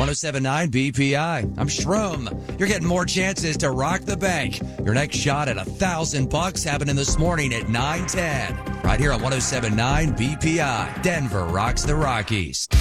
1079 BPI. I'm Shroom. You're getting more chances to rock the bank. Your next shot at $1,000 happening this morning at 9:10. Right here on 1079 BPI. Denver rocks the Rockies.